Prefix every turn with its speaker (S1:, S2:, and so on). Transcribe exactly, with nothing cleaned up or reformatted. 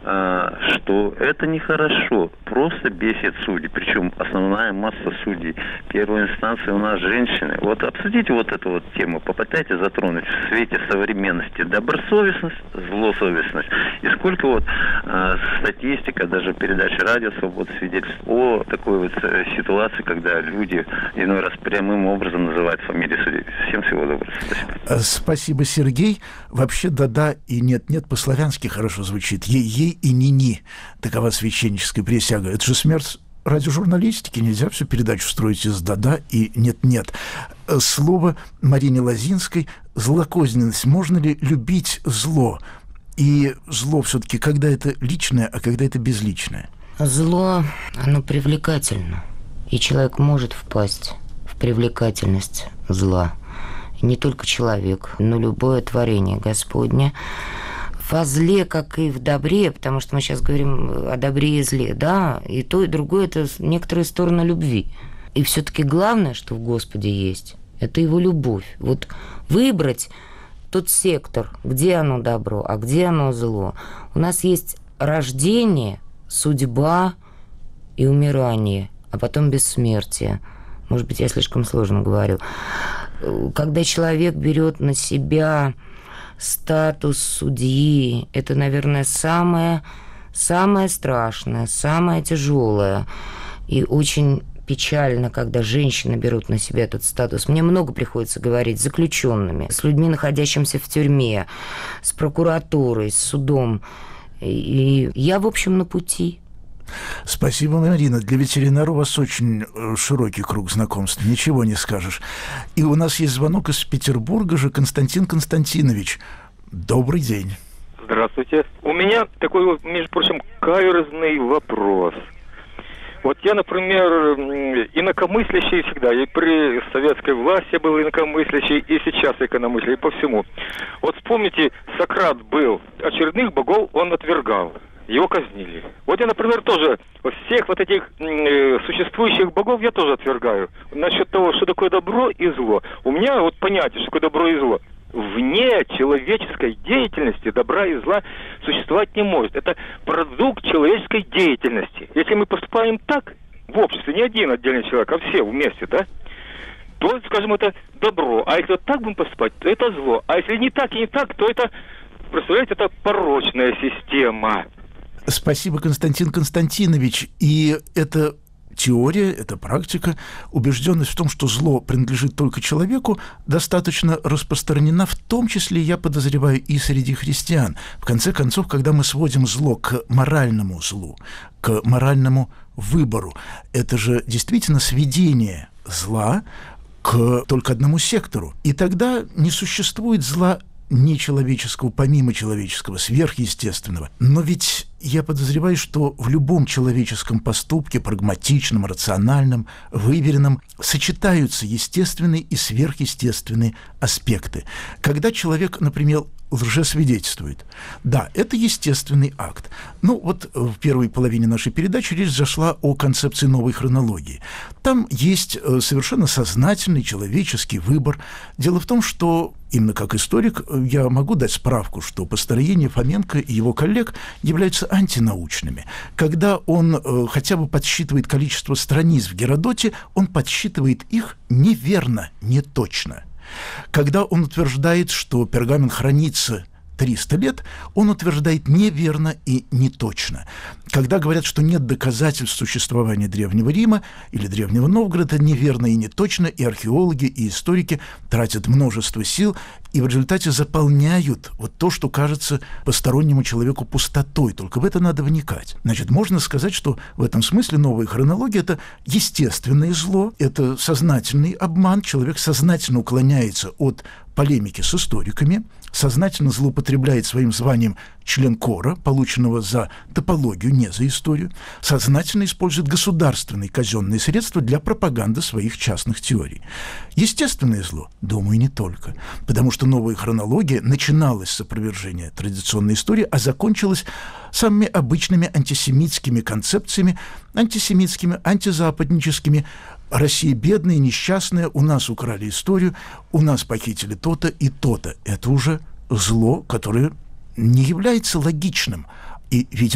S1: что это нехорошо. Просто бесит судьи. Причем основная масса судей первой инстанции у нас женщины. Вот обсудите вот эту вот тему, попытайтесь затронуть в свете современности добросовестность, злосовестность. И сколько вот э, статистика, даже передача «Радио Свобода» свидетельств о такой вот ситуации, когда люди иной раз прямым образом называют фамилии судей. Всем всего доброго. Спасибо.
S2: Спасибо, Сергей. Вообще «да-да» и «нет-нет» по-славянски хорошо звучит. «Ей-ей» и «ни-ни». Такова священническая присяга. Это же смерть радиожурналистики. Нельзя всю передачу строить из «да-да» и «нет-нет». Слово Марине Лозинской «злокозненность». Можно ли любить зло? И зло все-таки, когда это личное, а когда это безличное?
S3: Зло, оно привлекательно. И человек может впасть в привлекательность зла. Не только человек, но любое творение Господне. Во зле, как и в добре, потому что мы сейчас говорим о добре и зле, да, и то, и другое – это некоторые стороны любви. И все-таки главное, что в Господе есть, это его любовь. Вот выбрать тот сектор, где оно добро, а где оно зло. У нас есть рождение, судьба и умирание, а потом бессмертие. Может быть, я слишком сложно говорю. Когда человек берет на себя статус судьи, это, наверное, самое, самое страшное, самое тяжелое. И очень печально, когда женщины берут на себя этот статус. Мне много приходится говорить с заключенными, с людьми, находящимися в тюрьме, с прокуратурой, с судом. И я, в общем, на пути.
S2: Спасибо, Марина. Для ветеринара у вас очень широкий круг знакомств, ничего не скажешь. И у нас есть звонок из Петербурга же. Константин Константинович, добрый день.
S4: Здравствуйте. У меня такой, между прочим, каверзный вопрос. Вот я, например, инакомыслящий всегда, и при советской власти я был инакомыслящий, и сейчас инакомыслящий, и по всему. Вот вспомните, Сократ был, очередных богов он отвергал. Его казнили. Вот я, например, тоже всех вот этих э, существующих богов я тоже отвергаю. Насчет того, что такое добро и зло. У меня вот понятие, что такое добро и зло. Вне человеческой деятельности добра и зла существовать не может. Это продукт человеческой деятельности. Если мы поступаем так в обществе, не один отдельный человек, а все вместе, да, то, скажем, это добро. А если вот так будем поступать, то это зло. А если не так и не так, то это, представляете, это порочная система.
S2: Спасибо, Константин Константинович. И это теория, это практика, убежденность в том, что зло принадлежит только человеку, достаточно распространена, в том числе, я подозреваю, и среди христиан. В конце концов, когда мы сводим зло к моральному злу, к моральному выбору, это же действительно сведение зла к только одному сектору. И тогда не существует зла нечеловеческого, помимо человеческого, сверхъестественного. Но ведь я подозреваю, что в любом человеческом поступке, прагматичном, рациональном, выверенном, сочетаются естественные и сверхъестественные аспекты. Когда человек, например, лжесвидетельствует, да, это естественный акт. Ну, вот в первой половине нашей передачи речь зашла о концепции новой хронологии. Там есть совершенно сознательный человеческий выбор. Дело в том, что именно как историк я могу дать справку, что построение Фоменко и его коллег являются антинаучными. Когда он э, хотя бы подсчитывает количество страниц в Геродоте, он подсчитывает их неверно, неточно. Когда он утверждает, что пергамент хранится триста лет, он утверждает неверно и неточно. Когда говорят, что нет доказательств существования Древнего Рима или Древнего Новгорода, неверно и неточно, и археологи, и историки тратят множество сил и в результате заполняют вот то, что кажется постороннему человеку пустотой. Только в это надо вникать. Значит, можно сказать, что в этом смысле новая хронология – это естественное зло, это сознательный обман. Человек сознательно уклоняется от полемики с историками, сознательно злоупотребляет своим званием член-кора, полученного за топологию, не за историю, сознательно использует государственные казенные средства для пропаганды своих частных теорий. Естественное зло? Думаю, не только. Потому что новая хронология начиналась с опровержения традиционной истории, а закончилась самыми обычными антисемитскими концепциями, антисемитскими, антизападническими. Россия бедная, несчастная, у нас украли историю, у нас похитили то-то и то-то. Это уже зло, которое не является логичным. И, видимо,